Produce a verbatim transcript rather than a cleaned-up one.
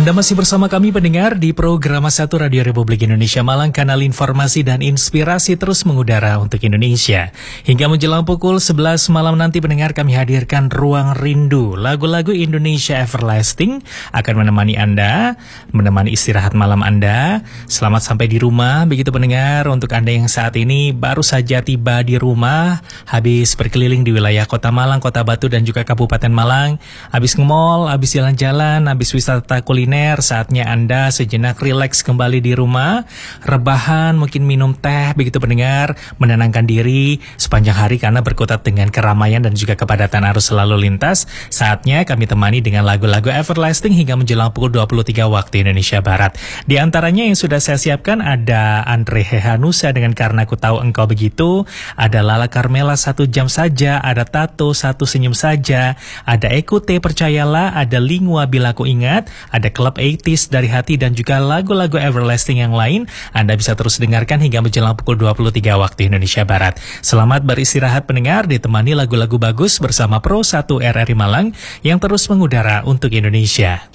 Anda masih bersama kami pendengar di program satu Radio Republik Indonesia Malang, kanal informasi dan inspirasi terus mengudara untuk Indonesia. Hingga menjelang pukul sebelas malam nanti pendengar, kami hadirkan Ruang Rindu. Lagu-lagu Indonesia Everlasting akan menemani Anda, menemani istirahat malam Anda. Selamat sampai di rumah, begitu pendengar. Untuk Anda yang saat ini baru saja tiba di rumah, habis berkeliling di wilayah Kota Malang, Kota Batu dan juga Kabupaten Malang, habis nge-mall, habis jalan-jalan, habis wisata kuliner, saatnya Anda sejenak rileks kembali di rumah, rebahan, mungkin minum teh, begitu pendengar, menenangkan diri sepanjang hari karena berkutat dengan keramaian dan juga kepadatan arus lalu lintas. Saatnya kami temani dengan lagu-lagu Everlasting hingga menjelang pukul dua puluh tiga waktu Indonesia Barat. Di antaranya yang sudah saya siapkan ada Andre Hehanusa dengan Karena Ku Tahu Engkau Begitu, ada Lala Carmela Satu Jam Saja, ada Tato Satu Senyum Saja, ada Ekute Percayalah, ada Lingua Bila Ku Ingat, ada Club delapan puluh Dari Hati dan juga lagu-lagu Everlasting yang lain. Anda bisa terus dengarkan hingga menjelang pukul dua puluh tiga waktu Indonesia Barat. Selamat beristirahat pendengar, ditemani lagu-lagu bagus bersama Pro satu R R I Malang yang terus mengudara untuk Indonesia.